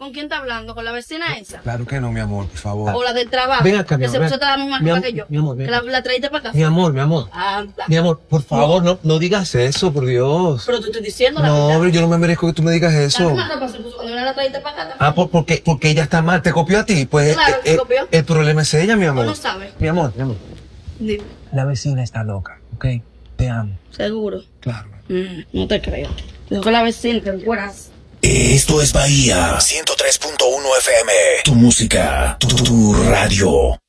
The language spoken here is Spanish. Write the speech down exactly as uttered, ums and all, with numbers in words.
¿Con quién está hablando? ¿Con la vecina esa? Claro que no, mi amor, por favor. O la del trabajo. Ven acá, mi que amor, se ven. puso a dar más Mi más am- que yo. mi amor, ven. Que la, la traíste para acá. Mi amor, mi amor. Anda. Mi amor, por favor, no, no digas eso, por Dios. Pero te estoy diciendo la No, verdad. hombre, yo no me merezco que tú me digas La eso. misma ropa se puso cuando la traíste para acá. Ah, por, porque, porque ella está mal, te copió a ti. Pues Claro, eh, te eh, copió. el problema es ella, mi ¿O amor. no sabes? Mi amor, mi amor. Dime. La vecina está loca, ¿ok? Te amo. Seguro. Claro. Mm, no te creo. Dijo que la vecina, que fueras. Esto es Bahía ciento tres punto uno F M. Tu música, tu, tu radio.